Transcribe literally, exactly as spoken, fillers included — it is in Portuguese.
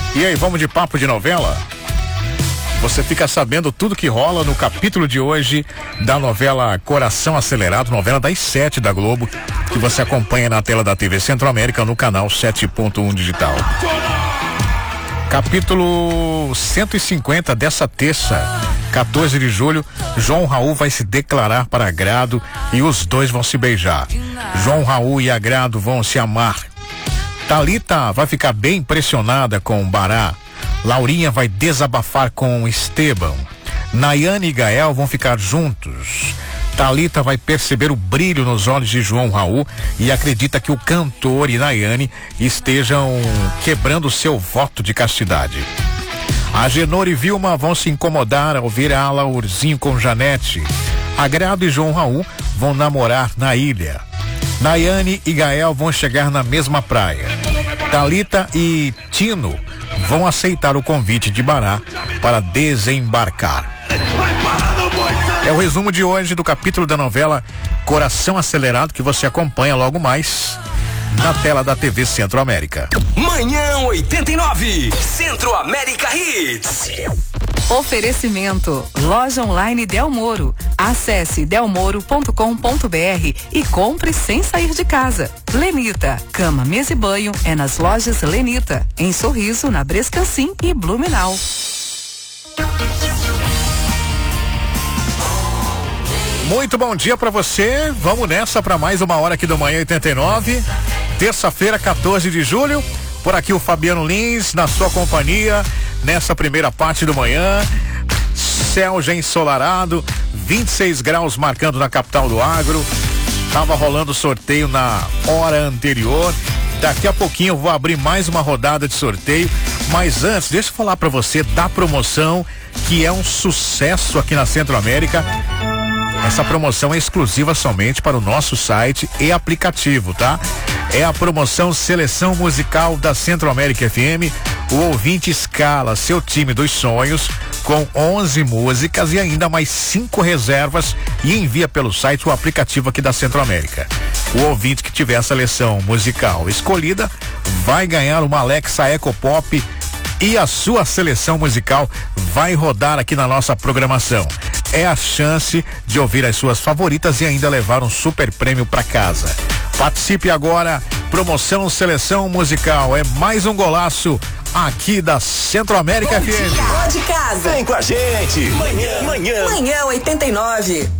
E aí, vamos de papo de novela? Você fica sabendo tudo que rola no capítulo de hoje da novela Coração Acelerado, novela das sete da Globo, que você acompanha na tela da T V Centro-América no canal sete ponto um digital. Capítulo cento e cinquenta dessa terça, quatorze de julho, João Raul vai se declarar para Agrado e os dois vão se beijar. João Raul e Agrado vão se amar. Thalita vai ficar bem impressionada com Bará. Laurinha vai desabafar com Esteban. Nayane e Gael vão ficar juntos. Thalita vai perceber o brilho nos olhos de João Raul e acredita que o cantor e Nayane estejam quebrando seu voto de castidade. Agenor e Vilma vão se incomodar ao ver a Laurzinho com Janete. Agrado e João Raul vão namorar na ilha. Nayane e Gael vão chegar na mesma praia. Thalita e Tino vão aceitar o convite de Bará para desembarcar. É o resumo de hoje do capítulo da novela Coração Acelerado, que você acompanha logo mais na tela da T V Centro-América. Manhã oitenta e nove, Centro-América Hits. Oferecimento, loja online Del Moro. Acesse delmoro ponto com ponto br e compre sem sair de casa. Lenita, cama, mesa e banho é nas lojas Lenita, em Sorriso, na Brescancim e Blumenau. Muito bom dia pra você. Vamos nessa pra mais uma hora aqui do Manhã oitenta e nove. Terça-feira, quatorze de julho. Por aqui o Fabiano Lins na sua companhia nessa primeira parte do manhã. Céu já ensolarado, vinte e seis graus marcando na capital do agro. Tava rolando sorteio na hora anterior. Daqui a pouquinho eu vou abrir mais uma rodada de sorteio, mas antes, deixa eu falar pra você da promoção que é um sucesso aqui na Centro-América. Essa promoção é exclusiva somente para o nosso site e aplicativo, tá? É a promoção Seleção Musical da Centro-América F M. O ouvinte escala seu time dos sonhos com onze músicas e ainda mais cinco reservas e envia pelo site o aplicativo aqui da Centro-América. O ouvinte que tiver a seleção musical escolhida vai ganhar uma Alexa Eco Pop e a sua seleção musical vai rodar aqui na nossa programação. É a chance de ouvir as suas favoritas e ainda levar um super prêmio para casa. Participe agora, promoção Seleção Musical, é mais um golaço aqui da Centro-América F M. De casa. Vem com a gente. Manhã, manhã. Manhã oitenta e nove.